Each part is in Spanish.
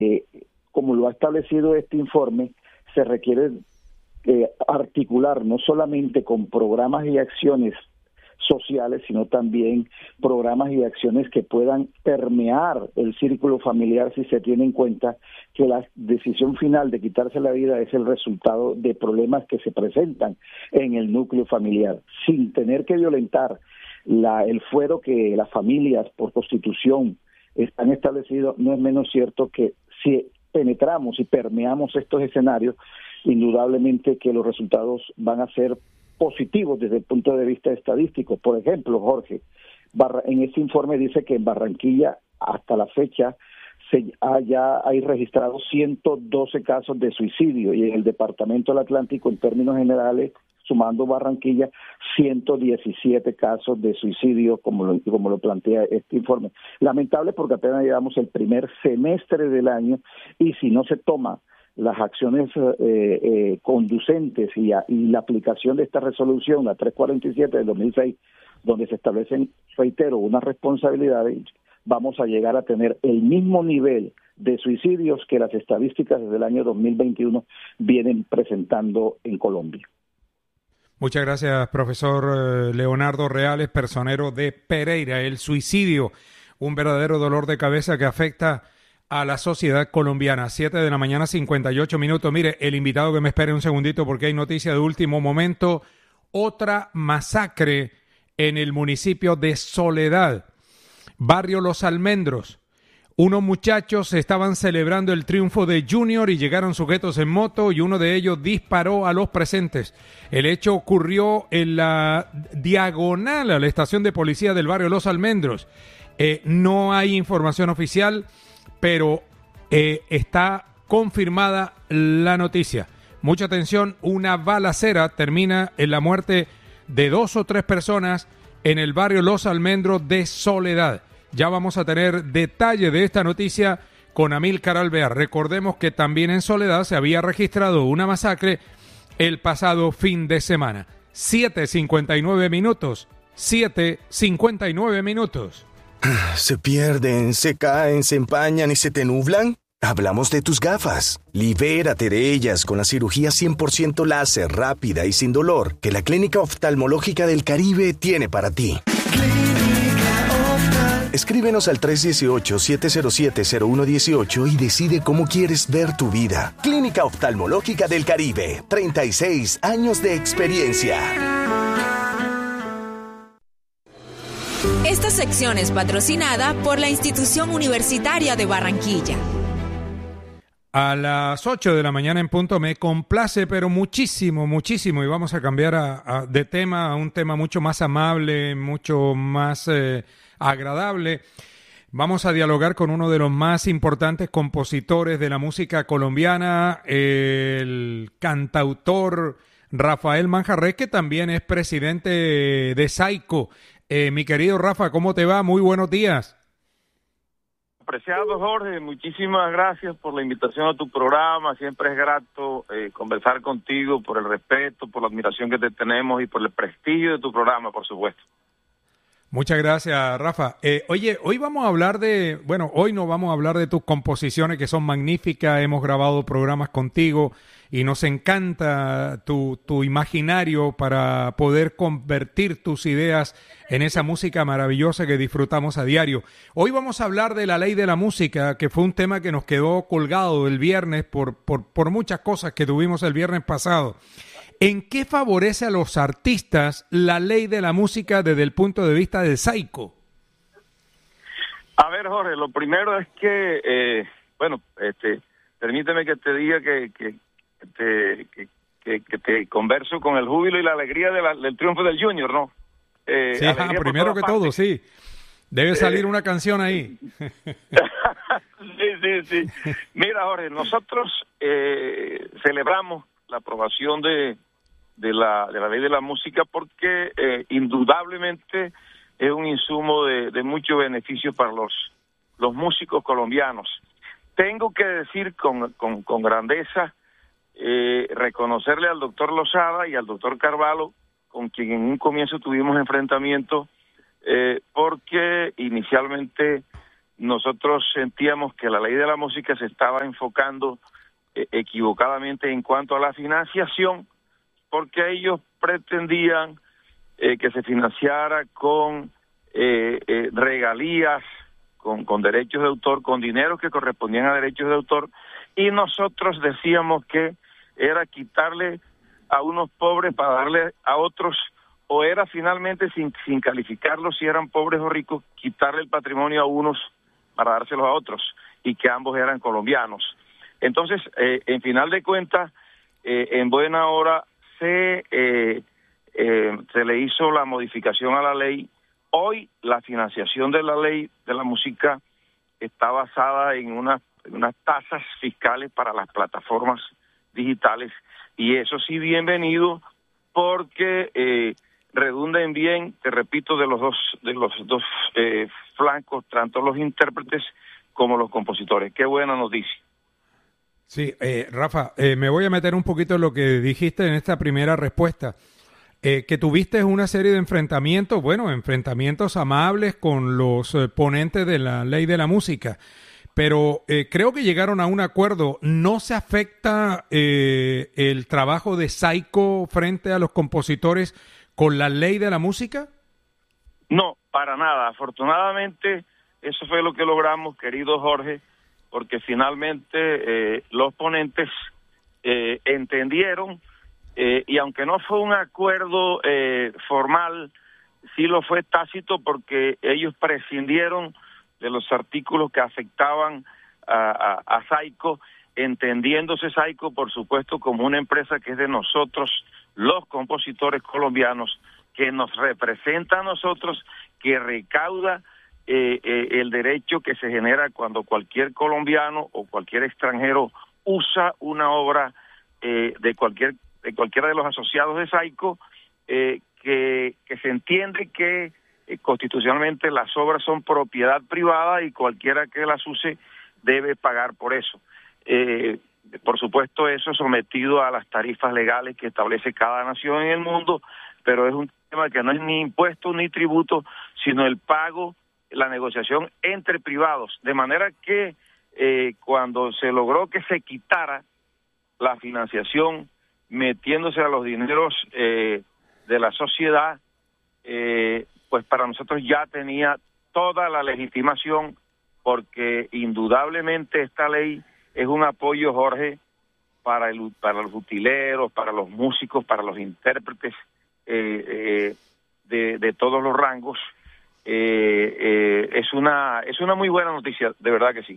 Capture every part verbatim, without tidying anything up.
Eh, como lo ha establecido este informe, se requiere eh, articular no solamente con programas y acciones sociales, sino también programas y acciones que puedan permear el círculo familiar si se tiene en cuenta que la decisión final de quitarse la vida es el resultado de problemas que se presentan en el núcleo familiar, sin tener que violentar la, el fuero que las familias por constitución están establecidos. No es menos cierto que si penetramos y permeamos estos escenarios, indudablemente que los resultados van a ser positivos desde el punto de vista estadístico. Por ejemplo, Jorge, Barra, en este informe dice que en Barranquilla hasta la fecha se, ah, ya hay registrados ciento doce casos de suicidio, y en el departamento del Atlántico, en términos generales, sumando Barranquilla, ciento diecisiete casos de suicidio, como lo, como lo plantea este informe. Lamentable, porque apenas llevamos el primer semestre del año, y si no se toma las acciones eh, eh, conducentes y, a, y la aplicación de esta resolución, la trescientos cuarenta y siete del dos mil seis, donde se establecen, reitero, unas responsabilidades, vamos a llegar a tener el mismo nivel de suicidios que las estadísticas desde el año dos mil veintiuno vienen presentando en Colombia. Muchas gracias, profesor Leonardo Reales, personero de Pereira. El suicidio, un verdadero dolor de cabeza que afecta a la sociedad colombiana. Siete de la mañana, cincuenta y ocho minutos. Mire, el invitado que me espere un segundito porque hay noticia de último momento. Otra masacre en el municipio de Soledad, barrio Los Almendros. Unos muchachos estaban celebrando el triunfo de Junior y llegaron sujetos en moto y uno de ellos disparó a los presentes. El hecho ocurrió en la diagonal a la estación de policía del barrio Los Almendros. Eh, no hay información oficial, pero eh, está confirmada la noticia. Mucha atención, una balacera termina en la muerte de dos o tres personas en el barrio Los Almendros de Soledad. Ya vamos a tener detalle de esta noticia con Amílcar Alvear. Recordemos que también en Soledad se había registrado una masacre el pasado fin de semana. siete cincuenta y nueve minutos. siete cincuenta y nueve minutos. ¿Se pierden, se caen, se empañan y se te nublan? Hablamos de tus gafas. Libérate de ellas con la cirugía cien por ciento láser, rápida y sin dolor que la Clínica Oftalmológica del Caribe tiene para ti. Escríbenos al tres uno ocho, siete cero siete, cero uno uno ocho y decide cómo quieres ver tu vida. Clínica Oftalmológica del Caribe, treinta y seis años de experiencia. Esta sección es patrocinada por la Institución Universitaria de Barranquilla. A las ocho de la mañana en punto me complace, pero muchísimo, muchísimo, y vamos a cambiar a, a, de tema a un tema mucho más amable, mucho más eh, agradable. Vamos a dialogar con uno de los más importantes compositores de la música colombiana, el cantautor Rafael Manjarrés, que también es presidente de Saico. Eh, mi querido Rafa, ¿cómo te va? Muy buenos días. Apreciado Jorge, muchísimas gracias por la invitación a tu programa. Siempre es grato eh, conversar contigo, por el respeto, por la admiración que te tenemos y por el prestigio de tu programa, por supuesto. Muchas gracias, Rafa. Eh, oye, hoy vamos a hablar de, bueno, hoy no vamos a hablar de tus composiciones que son magníficas. Hemos grabado programas contigo y nos encanta tu, tu imaginario para poder convertir tus ideas en esa música maravillosa que disfrutamos a diario. Hoy vamos a hablar de la ley de la música, que fue un tema que nos quedó colgado el viernes por, por, por muchas cosas que tuvimos el viernes pasado. ¿En qué favorece a los artistas la ley de la música desde el punto de vista de Saico? A ver, Jorge, lo primero es que, eh, bueno, este, permíteme que te diga que, que, te, que, que, que te converso con el júbilo y la alegría de la, del triunfo del Junior, ¿no? Eh, sí, ah, primero que todo, sí. Debe salir eh, una canción ahí. sí, sí, sí. Mira, Jorge, nosotros eh, celebramos la aprobación de de la de la ley de la música porque eh, indudablemente es un insumo de, de mucho beneficio para los los músicos colombianos. Tengo que decir con con, con grandeza, eh, reconocerle al doctor Lozada y al doctor Carvalho, con quien en un comienzo tuvimos enfrentamiento, eh, porque inicialmente nosotros sentíamos que la ley de la música se estaba enfocando eh, equivocadamente en cuanto a la financiación, porque ellos pretendían eh, que se financiara con eh, eh, regalías, con, con derechos de autor, con dinero que correspondían a derechos de autor, y nosotros decíamos que era quitarle a unos pobres para darle a otros, o era finalmente, sin, sin calificarlos si eran pobres o ricos, quitarle el patrimonio a unos para dárselos a otros, y que ambos eran colombianos. Entonces, eh, en final de cuentas, eh, en buena hora se, eh, eh, se le hizo la modificación a la ley. Hoy la financiación de la ley de la música está basada en, una, en unas tasas fiscales para las plataformas digitales, y eso sí, bienvenido, porque eh, redunda en bien, te repito, de los dos de los dos eh, flancos, tanto los intérpretes como los compositores. Qué buena noticia. Sí, eh, Rafa, eh, me voy a meter un poquito en lo que dijiste en esta primera respuesta, eh, que tuviste una serie de enfrentamientos, bueno, enfrentamientos amables con los eh, ponentes de la ley de la música, pero eh, creo que llegaron a un acuerdo. ¿No se afecta eh, el trabajo de Saico frente a los compositores con la ley de la música? No, para nada. Afortunadamente, eso fue lo que logramos, querido Jorge, porque finalmente eh, los ponentes eh, entendieron, eh, y aunque no fue un acuerdo eh, formal, sí lo fue tácito, porque ellos prescindieron de los artículos que afectaban a, a, a Saico, entendiéndose Saico, por supuesto, como una empresa que es de nosotros, los compositores colombianos, que nos representa a nosotros, que recauda eh, eh, el derecho que se genera cuando cualquier colombiano o cualquier extranjero usa una obra eh, de cualquier de cualquiera de los asociados de Saico, eh, que, que se entiende que eh, constitucionalmente las obras son propiedad privada y cualquiera que las use debe pagar por eso. Eh, por supuesto, eso es sometido a las tarifas legales que establece cada nación en el mundo, pero es un tema que no es ni impuesto ni tributo, sino el pago, la negociación entre privados, de manera que eh, cuando se logró que se quitara la financiación metiéndose a los dineros eh, de la sociedad, eh, pues para nosotros ya tenía toda la legitimación, porque indudablemente esta ley es un apoyo, Jorge, para, el, para los utileros, para los músicos, para los intérpretes eh, eh, de, de todos los rangos. Eh, eh, es una es una muy buena noticia, de verdad que sí.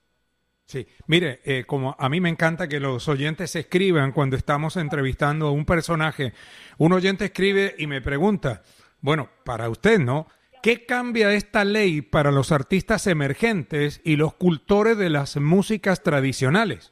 Sí, mire, eh, como a mí me encanta que los oyentes escriban cuando estamos entrevistando a un personaje. Un oyente escribe y me pregunta, bueno, para usted, ¿no? ¿Qué cambia esta ley para los artistas emergentes y los cultores de las músicas tradicionales?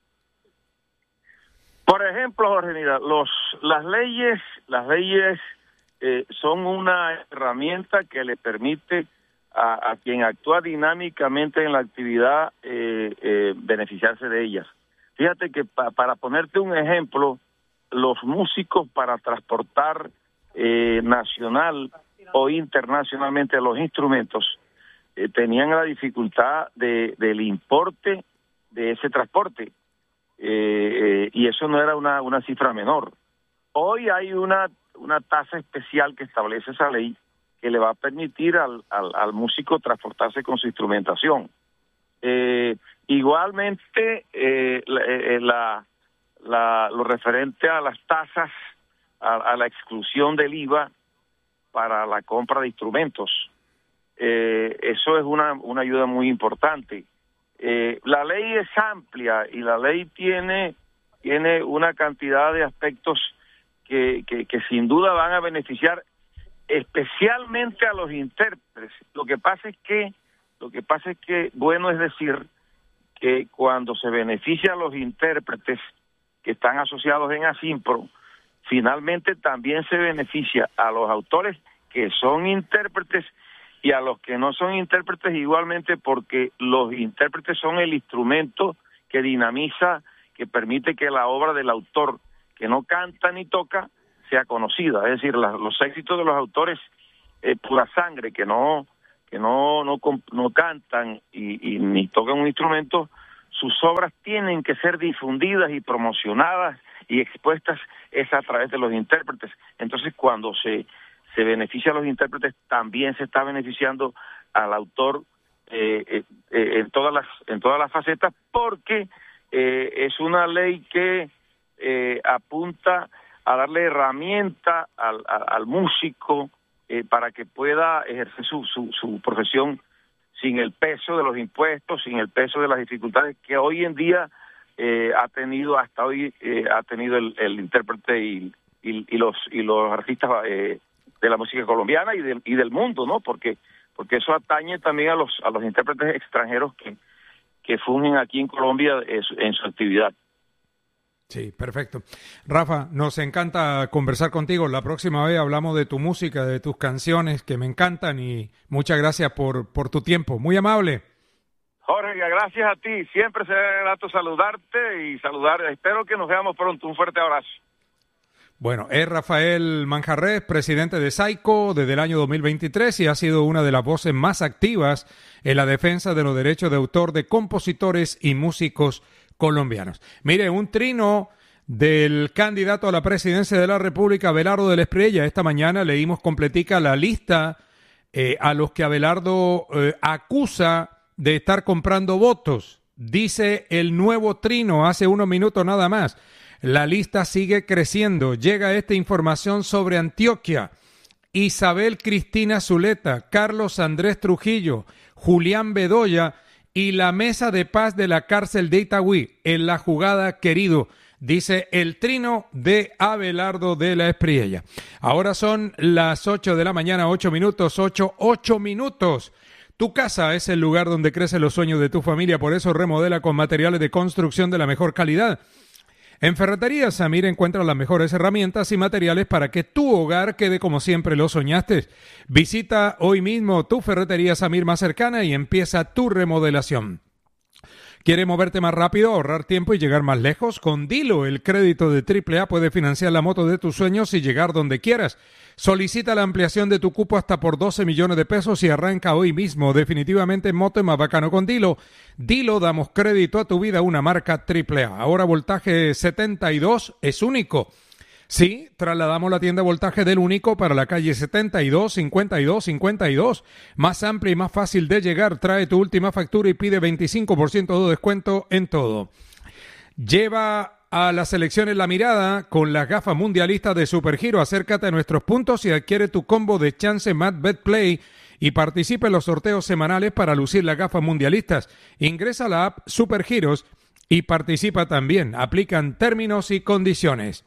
Por ejemplo, Jorge, mira, los, las leyes, las leyes eh, son una herramienta que le permite a, a quien actúa dinámicamente en la actividad eh, eh, beneficiarse de ellas. Fíjate que pa, para ponerte un ejemplo, los músicos para transportar eh, nacional o internacionalmente los instrumentos eh, tenían la dificultad de, del importe de ese transporte. Eh, eh, y eso no era una, una cifra menor. Hoy hay una, una tasa especial que establece esa ley que le va a permitir al, al, al músico transportarse con su instrumentación. Eh, igualmente, eh, la, eh, la, la, lo referente a las tasas, a, a la exclusión del I V A para la compra de instrumentos, eh, eso es una, una ayuda muy importante. Eh, la ley es amplia y la ley tiene tiene una cantidad de aspectos que, que, que sin duda van a beneficiar especialmente a los intérpretes. Lo que pasa es que lo que pasa es que bueno es decir que cuando se beneficia a los intérpretes que están asociados en Asimpro, finalmente también se beneficia a los autores que son intérpretes y a los que no son intérpretes igualmente, porque los intérpretes son el instrumento que dinamiza, que permite que la obra del autor, que no canta ni toca, sea conocida. Es decir, la, los éxitos de los autores eh, pura sangre, que no que no no no cantan y, y ni tocan un instrumento, sus obras tienen que ser difundidas y promocionadas y expuestas es a través de los intérpretes. Entonces, cuando se se beneficia a los intérpretes, también se está beneficiando al autor eh, eh, eh, en todas las en todas las facetas, porque eh, es una ley que eh, apunta a darle herramienta al, al, al músico eh, para que pueda ejercer su, su, su profesión sin el peso de los impuestos, sin el peso de las dificultades que hoy en día eh, ha tenido hasta hoy eh, ha tenido el, el intérprete y, y, y los y los artistas eh, de la música colombiana y del y del mundo, ¿no? Porque porque eso atañe también a los a los intérpretes extranjeros que que fungen aquí en Colombia en su, en su actividad. Sí, perfecto. Rafa, nos encanta conversar contigo. La próxima vez hablamos de tu música, de tus canciones, que me encantan, y muchas gracias por, por tu tiempo. Muy amable. Jorge, gracias a ti. Siempre será grato saludarte y saludar. Espero que nos veamos pronto. Un fuerte abrazo. Bueno, es Rafael Manjarrés, presidente de SAICO desde el año dos mil veintitrés, y ha sido una de las voces más activas en la defensa de los derechos de autor de compositores y músicos colombianos. Mire, un trino del candidato a la presidencia de la República, Abelardo del Espriella. Esta mañana leímos completica la lista eh, a los que Abelardo eh, acusa de estar comprando votos. Dice el nuevo trino hace unos minutos nada más. La lista sigue creciendo. Llega esta información sobre Antioquia. Isabel Cristina Zuleta, Carlos Andrés Trujillo, Julián Bedoya y la mesa de paz de la cárcel de Itagüí. En la jugada, querido, dice el trino de Abelardo de la Espriella. Ahora son las ocho de la mañana, ocho minutos, ocho, ocho minutos. Tu casa es el lugar donde crecen los sueños de tu familia, por eso remodela con materiales de construcción de la mejor calidad. En Ferretería Samir encuentras las mejores herramientas y materiales para que tu hogar quede como siempre lo soñaste. Visita hoy mismo tu Ferretería Samir más cercana y empieza tu remodelación. ¿Quieres moverte más rápido, ahorrar tiempo y llegar más lejos? Con Dilo, el crédito de triple A, puedes financiar la moto de tus sueños y llegar donde quieras. Solicita la ampliación de tu cupo hasta por doce millones de pesos y arranca hoy mismo. Definitivamente moto es más bacano con Dilo. Dilo, damos crédito a tu vida, una marca triple A. Ahora voltaje setenta y dos es único. Sí, trasladamos la tienda Voltaje del Único para la calle setenta y dos, cincuenta y dos, cincuenta y dos. Más amplia y más fácil de llegar. Trae tu última factura y pide veinticinco por ciento de descuento en todo. Lleva a las elecciones la mirada con las gafas mundialistas de Supergiro. Acércate a nuestros puntos y adquiere tu combo de Chance Mat Bet Play y participa en los sorteos semanales para lucir las gafas mundialistas. Ingresa a la app Supergiros y participa también. Aplican términos y condiciones.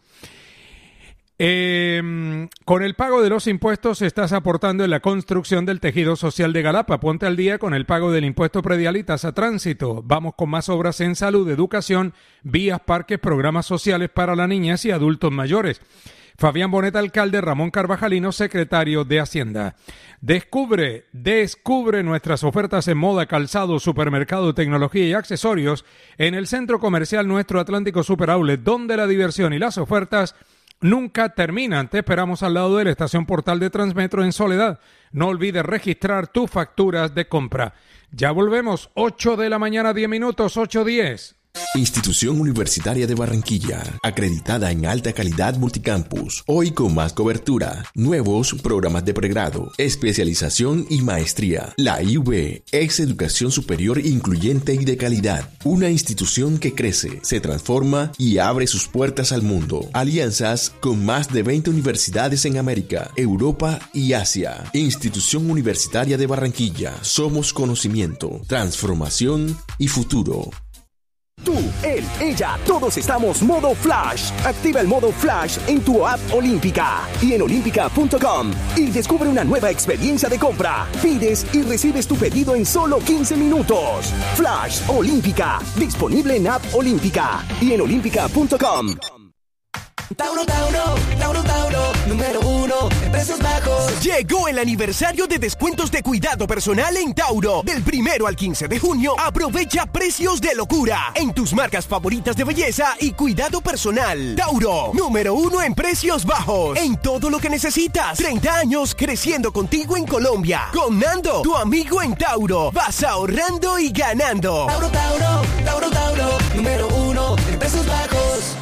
Eh, con el pago de los impuestos estás aportando en la construcción del tejido social de Galapa. Ponte al día con el pago del impuesto predial y tasa tránsito. Vamos con más obras en salud, educación, vías, parques, programas sociales para las niñas y adultos mayores. Fabián Bonet, alcalde, Ramón Carvajalino, secretario de Hacienda. Descubre, descubre nuestras ofertas en moda, calzado, supermercado, tecnología y accesorios en el Centro Comercial Nuestro Atlántico Super Outlet, donde la diversión y las ofertas nunca terminan. Te esperamos al lado de la estación Portal de Transmetro en Soledad. No olvides registrar tus facturas de compra. Ya volvemos, ocho de la mañana, diez minutos, ocho diez. Institución Universitaria de Barranquilla, acreditada en alta calidad multicampus, hoy con más cobertura, nuevos programas de pregrado, especialización y maestría. La I U B es educación superior incluyente y de calidad, una institución que crece, se transforma y abre sus puertas al mundo. Alianzas con más de veinte universidades en América, Europa y Asia. Institución Universitaria de Barranquilla, somos conocimiento, transformación y futuro. Tú, él, ella, todos estamos modo Flash. Activa el modo Flash en tu app Olímpica y en olímpica punto com y descubre una nueva experiencia de compra. Pides y recibes tu pedido en solo quince minutos. Flash Olímpica, disponible en app Olímpica y en olímpica punto com. Tauro, Tauro, Tauro, Tauro, número uno en precios bajos. Llegó el aniversario de descuentos de cuidado personal en Tauro. Del primero al quince de junio, aprovecha precios de locura en tus marcas favoritas de belleza y cuidado personal. Tauro, número uno en precios bajos. En todo lo que necesitas. treinta años creciendo contigo en Colombia. Con Nando, tu amigo en Tauro. Vas ahorrando y ganando. Tauro, Tauro, Tauro, Tauro, número uno en precios bajos.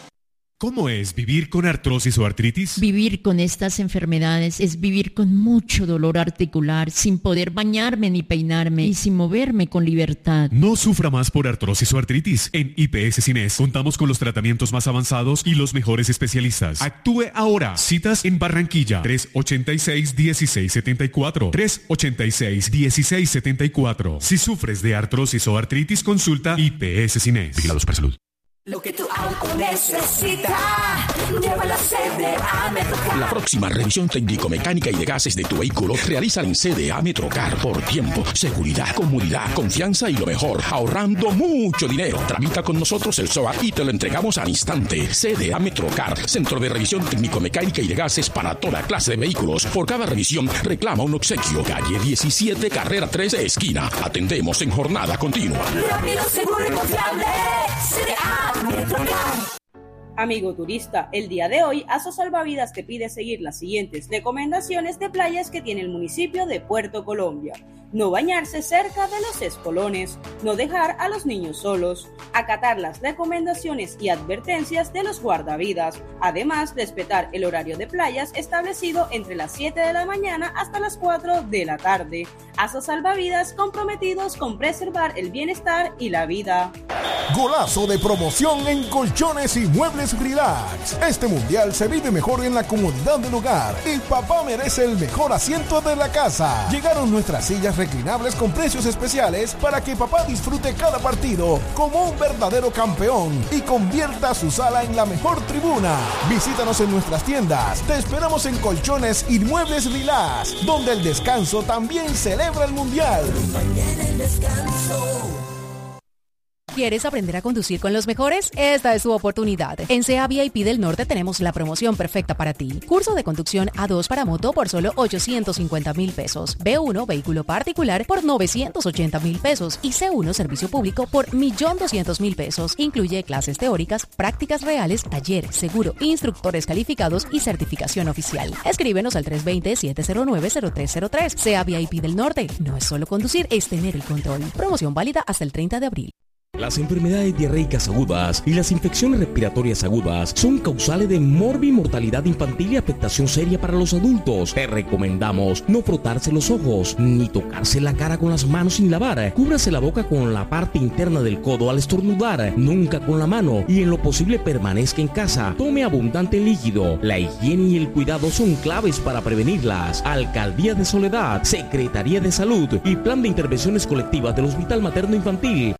¿Cómo es vivir con artrosis o artritis? Vivir con estas enfermedades es vivir con mucho dolor articular, sin poder bañarme ni peinarme y sin moverme con libertad. No sufra más por artrosis o artritis. En I P S Cines contamos con los tratamientos más avanzados y los mejores especialistas. Actúe ahora. Citas en Barranquilla. tres ochenta y seis, dieciséis setenta y cuatro. tres ochenta y seis, dieciséis setenta y cuatro. Si sufres de artrosis o artritis, consulta I P S Cines. Vigilados por salud. Lo que tu auto necesita, llévalo a C D A Metrocar. La próxima revisión técnico-mecánica y de gases de tu vehículo realiza en C D A Metrocar por tiempo, seguridad, comodidad, confianza y lo mejor, ahorrando mucho dinero. Tramita con nosotros el S O A y te lo entregamos al instante. C D A Metrocar, centro de revisión técnico-mecánica y de gases para toda clase de vehículos. Por cada revisión reclama un obsequio. Calle diecisiete, carrera tres, esquina. Atendemos en jornada continua. Rápido, seguro y confiable. C D A Metrocar. Amigo turista, el día de hoy Aso Salvavidas te pide seguir las siguientes recomendaciones de playas que tiene el municipio de Puerto Colombia. No bañarse cerca de los espolones, no dejar a los niños solos, acatar las recomendaciones y advertencias de los guardavidas, además respetar el horario de playas establecido entre las siete de la mañana hasta las cuatro de la tarde. Aso Salvavidas, comprometidos con preservar el bienestar y la vida. Golazo de promoción en colchones y muebles Relax. Este mundial se vive mejor en la comodidad del hogar y papá merece el mejor asiento de la casa. Llegaron nuestras sillas reclinables con precios especiales para que papá disfrute cada partido como un verdadero campeón y convierta su sala en la mejor tribuna. Visítanos en nuestras tiendas. Te esperamos en Colchones y Muebles Relax, donde el descanso también celebra el mundial. El descanso. ¿Quieres aprender a conducir con los mejores? Esta es tu oportunidad. En C E A V I P del Norte tenemos la promoción perfecta para ti. Curso de conducción A dos para moto por solo ochocientos cincuenta mil pesos. B uno vehículo particular por novecientos ochenta mil pesos. Y C uno servicio público por un millón doscientos mil pesos. Incluye clases teóricas, prácticas reales, taller, seguro, instructores calificados y certificación oficial. Escríbenos al tres dos cero, siete cero nueve, cero tres cero tres. C E A V I P del Norte. No es solo conducir, es tener el control. Promoción válida hasta el treinta de abril. Las enfermedades diarreicas agudas y las infecciones respiratorias agudas son causales de morbimortalidad infantil y afectación seria para los adultos. Te recomendamos no frotarse los ojos ni tocarse la cara con las manos sin lavar. Cúbrase la boca con la parte interna del codo al estornudar, nunca con la mano, y en lo posible permanezca en casa. Tome abundante líquido. La higiene y el cuidado son claves para prevenirlas. Alcaldía de Soledad, Secretaría de Salud y Plan de Intervenciones Colectivas del Hospital Materno Infantil.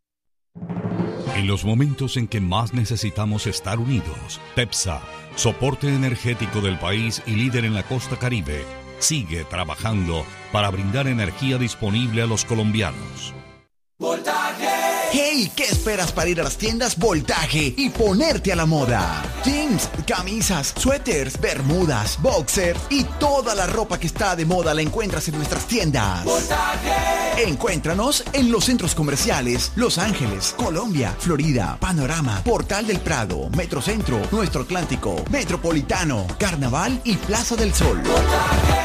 En los momentos en que más necesitamos estar unidos, TEPSA, soporte energético del país y líder en la costa Caribe, sigue trabajando para brindar energía disponible a los colombianos. ¡Voltaje! ¡Hey! ¿Qué esperas para ir a las tiendas Voltaje y ponerte a la moda? Jeans, camisas, suéteres, bermudas, boxers y toda la ropa que está de moda la encuentras en nuestras tiendas. ¡Voltaje! Encuéntranos en los centros comerciales Los Ángeles, Colombia, Florida, Panorama, Portal del Prado, Metrocentro, Nuestro Atlántico, Metropolitano, Carnaval y Plaza del Sol. ¡Voltaje!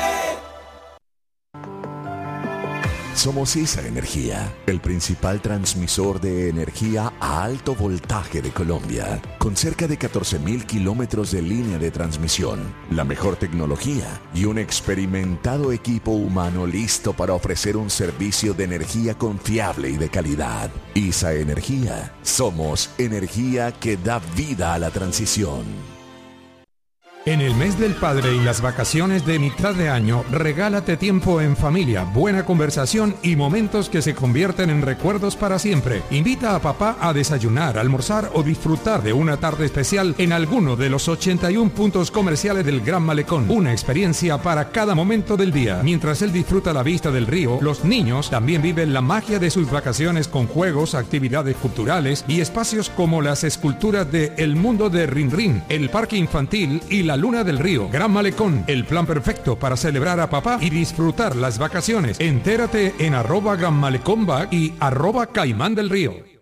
Somos I S A Energía, el principal transmisor de energía a alto voltaje de Colombia, con cerca de catorce mil kilómetros de línea de transmisión, la mejor tecnología y un experimentado equipo humano listo para ofrecer un servicio de energía confiable y de calidad. I S A Energía, somos energía que da vida a la transición. En el mes del padre y las vacaciones de mitad de año, regálate tiempo en familia, buena conversación y momentos que se convierten en recuerdos para siempre. Invita a papá a desayunar, almorzar o disfrutar de una tarde especial en alguno de los ochenta y uno puntos comerciales del Gran Malecón. Una experiencia para cada momento del día. Mientras él disfruta la vista del río, los niños también viven la magia de sus vacaciones con juegos, actividades culturales y espacios como las esculturas de El Mundo de Rin Rin, el parque infantil y la Luna del Río. Gran Malecón, el plan perfecto para celebrar a papá y disfrutar las vacaciones. Entérate en arroba Gran Malecón Back y arroba Caimán del Río.